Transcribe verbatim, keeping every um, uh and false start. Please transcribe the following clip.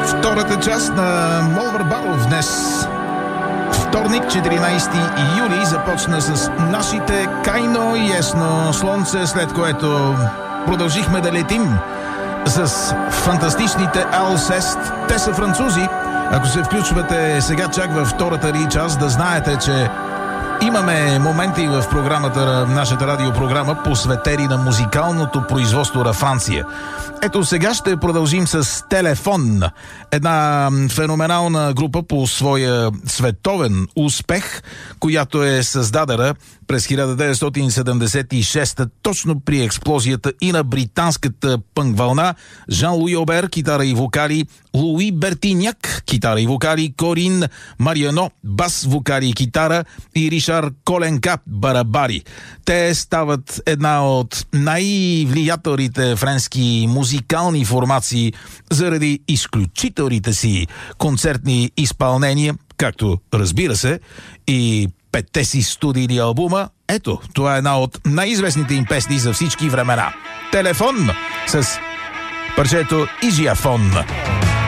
Втората част на Молвър Баров днес. Вторник, четиринайсети юли, започна с нашите Кайно и Ясно слънце, след което продължихме да летим с фантастичните Алсест. Те са французи. Ако се включвате сега чак във втората ни част, да знаете, че имаме моменти в програмата на нашата радиопрограма, посветени на музикалното производство на Франция. Ето сега ще продължим с Телефон. Една феноменална група по своя световен успех, която е създадена през хиляда деветстотин седемдесет и шеста, точно при експлозията и на британската пънк вълна. Жан-Луи Обер, китара и вокали, Луи Бертиняк, китара и вокали, Корин Мариано, бас, вокали и китара и Ришар Коленка, барабари. Те стават една от най-влиятелните френски музикални формации заради изключителните си концертни изпълнения, както разбира се и петте си студийни албума. Ето, това е една от най-известните им песни за всички времена. Телефон с парчето Изиафон.